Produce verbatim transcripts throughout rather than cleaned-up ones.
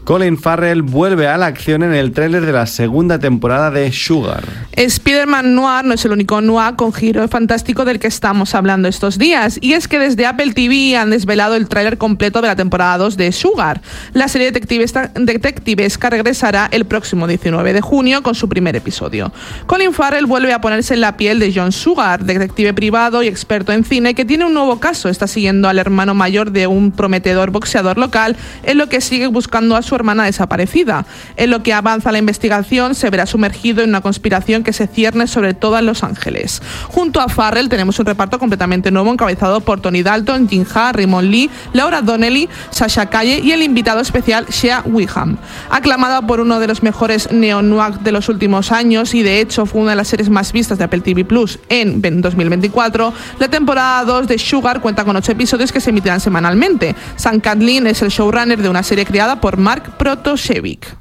Colin Farrell vuelve a la acción en el tráiler de la segunda temporada de Sugar. Spider-Man Noir no es el único noir con giro fantástico del que estamos hablando estos días, y es que desde Apple T V han desvelado el tráiler completo de la temporada dos de Sugar. La serie detectivesca, detectivesca regresará el próximo diecinueve de junio con su primer episodio. Colin Farrell vuelve a ponerse en la piel de John Sugar, detective privado y experto en cine que tiene un nuevo caso. Está siguiendo al hermano mayor de un prometedor boxeador local, en lo que sigue buscando a su hermana desaparecida. En lo que avanza la investigación, se verá sumergido en una conspiración que se cierne sobre toda Los Ángeles. Junto a Farrell tenemos un reparto completamente nuevo encabezado por Tony Dalton, Jin Ha, Raymond Lee, Laura Donnelly, Sasha Calle y el invitado especial Shea Whigham. Aclamada por uno de los mejores neo-noir de los últimos años y de hecho fue una de las series más vistas de Apple T V Plus en dos mil veinticuatro, la temporada dos de Sugar cuenta con ocho episodios que se emitirán semanalmente. Sam Catlin es el showrunner de una serie creada por Mark Protasevich.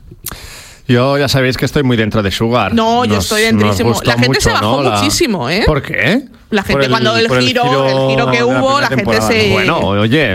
Yo ya sabéis que estoy muy dentro de Sugar. No, yo nos, estoy dentrísimo. La gente mucho, se bajó ¿no? La... muchísimo, ¿eh? ¿Por qué? La gente el, cuando el giro, el giro, el giro que hubo, la, la gente se... Bueno, oye,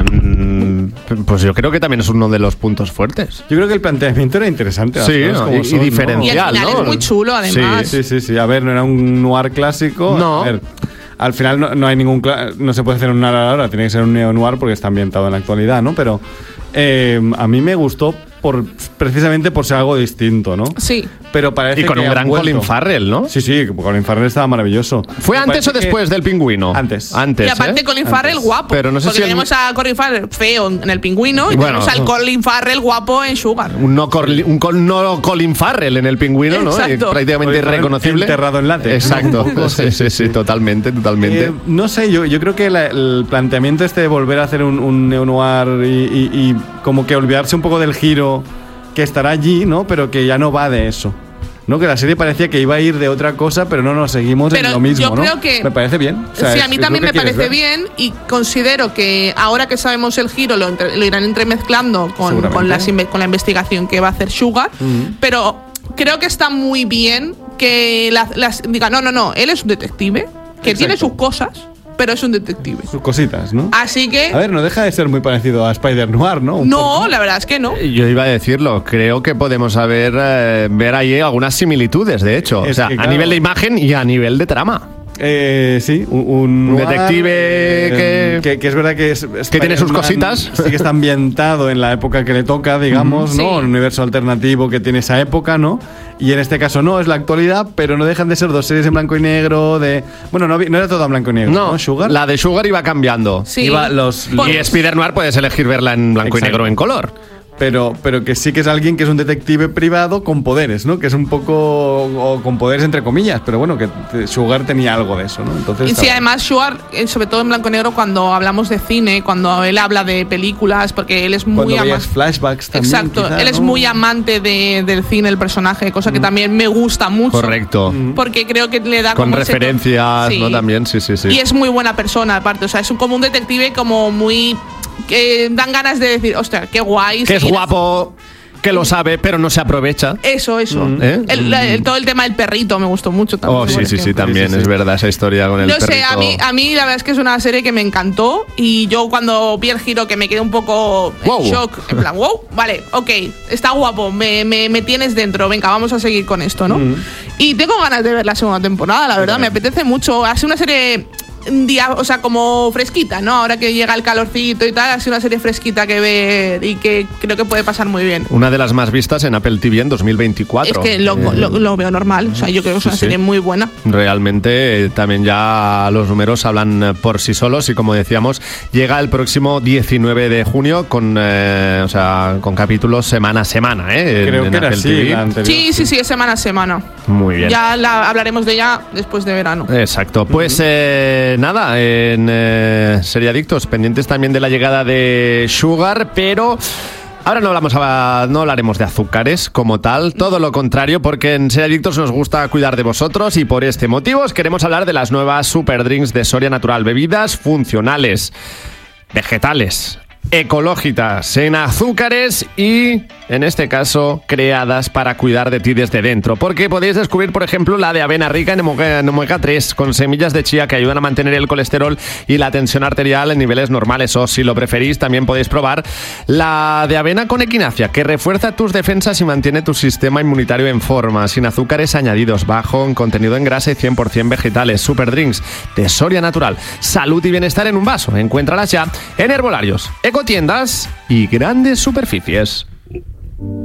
pues yo creo que también es uno de los puntos fuertes. Yo creo que el planteamiento era interesante. Sí, no, y, son, y diferencial, ¿no? Y al final ¿no? es muy chulo, además. Sí, sí, sí, sí. A ver, no era un noir clásico. No. A ver, al final no, no hay ningún... No se puede hacer un noir ahora, tiene que ser un neo-noir porque está ambientado en la actualidad, ¿no? Pero eh, a mí me gustó por, precisamente por ser algo distinto, ¿no? Sí. Pero parece y con que un gran Colin Farrell, ¿no? Sí, sí, Colin Farrell estaba maravilloso. ¿Fue antes o después del Pingüino? Antes. Antes, y aparte ¿eh? Colin Farrell Antes. guapo. Pero no sé porque si el... tenemos a Colin Farrell feo en el Pingüino y bueno, tenemos al Colin Farrell guapo en Sugar. Un no, un col, no Colin Farrell en el Pingüino, ¿no? Exacto. Y prácticamente irreconocible. Enterrado en látex. Exacto. Poco, sí, sí, sí, totalmente, totalmente. Eh, no sé, yo, yo creo que la, el planteamiento este de volver a hacer un, un neo-noir y, y, y como que olvidarse un poco del giro que estará allí, ¿no? Pero que ya no va de eso. ¿No? Que la serie parecía que iba a ir de otra cosa, pero no nos seguimos pero en lo mismo, yo ¿no? Creo que, me parece bien. O sea, sí, es, a mí también me parece ver. bien y considero que ahora que sabemos el giro lo, entre, lo irán entremezclando con, con, las, con la investigación que va a hacer Sugar, uh-huh. Pero creo que está muy bien que las, las diga, no, no, no, él es un detective que Exacto. tiene sus cosas, pero es un detective. Sus cositas, ¿no? Así que... A ver, no deja de ser muy parecido a Spider-Noir, ¿no? Un no, poco. La verdad es que no. Yo iba a decirlo, creo que podemos haber, eh, ver ahí algunas similitudes, de hecho. Es o sea, que, claro, a nivel de imagen y a nivel de trama. Eh, sí, un, un, un detective eh, que, que, que es verdad que es, que tiene sus cositas. Sí que está ambientado en la época que le toca, digamos, sí. ¿no? Un universo alternativo que tiene esa época, ¿no? Y en este caso no, es la actualidad, pero no dejan de ser dos series en blanco y negro de... Bueno, no, no era todo en blanco y negro, ¿no? ¿no? Sugar. La de Sugar iba cambiando. Sí. Iba los, y Spider-Noir puedes elegir verla en blanco Exacto. y negro o en color. Pero, pero que sí que es alguien que es un detective privado con poderes, ¿no? Que es un poco... O con poderes entre comillas, pero bueno, que Sugar tenía algo de eso, ¿no? Entonces, y sí, además Sugar, sobre todo en blanco y negro, cuando hablamos de cine, cuando él habla de películas, porque él es muy amante... flashbacks también, Exacto, quizá, él ¿no? es muy amante de, del cine, el personaje, cosa que mm. también me gusta mucho. Correcto. Porque creo que le da con como referencias, sí. ¿no? También, sí, sí, sí. Y es muy buena persona, aparte, o sea, es un, como un detective como muy... que dan ganas de decir, hostia, qué guay. Que es guapo, que lo sabe, pero no se aprovecha. Eso, eso. Mm. ¿Eh? El, el, todo el tema del perrito me gustó mucho también. Oh, sí, sí, sí, también, sí, sí, es sí. verdad, esa historia con el no perrito. No sé, a mí, a mí la verdad es que es una serie que me encantó y yo cuando vi el giro que me quedé un poco wow. en shock, en plan, wow, vale, ok, está guapo, me, me, me tienes dentro, venga, vamos a seguir con esto, ¿no? Mm. Y tengo ganas de ver la segunda temporada, la verdad, sí. me apetece mucho. Hace una serie... Día, o sea, como fresquita, ¿no? Ahora que llega el calorcito y tal, ha sido una serie fresquita que ver y que creo que puede pasar muy bien. Una de las más vistas en Apple T V en dos mil veinticuatro. Es que lo, eh, lo, lo veo normal, o sea, yo creo que es una sí, serie sí. muy buena. Realmente, eh, también ya los números hablan por sí solos y como decíamos, llega el próximo diecinueve de junio con, eh, o sea, con capítulos semana a semana, ¿eh? Creo en, que en era Apple así, T V. la anterior, sí, sí, sí, es semana a semana. Muy bien. Ya la, hablaremos de ella después de verano. Exacto. Pues, uh-huh. eh, nada, en eh, Seriadictos, pendientes también de la llegada de Sugar, pero ahora no, hablamos a, no hablaremos de azúcares como tal, todo lo contrario, porque en Seriadictos nos gusta cuidar de vosotros y por este motivo os queremos hablar de las nuevas Super Drinks de Soria Natural, bebidas funcionales, vegetales, ecológicas, sin azúcares y, en este caso, creadas para cuidar de ti desde dentro. Porque podéis descubrir, por ejemplo, la de avena rica en omega tres, con semillas de chía que ayudan a mantener el colesterol y la tensión arterial en niveles normales. O, si lo preferís, también podéis probar la de avena con equinacia, que refuerza tus defensas y mantiene tu sistema inmunitario en forma, sin azúcares añadidos, bajo en contenido en grasa y cien por ciento vegetales. Super drinks de Soria Natural. Salud y bienestar en un vaso. Encuéntralas ya en herbolarios, ecotiendas y grandes superficies.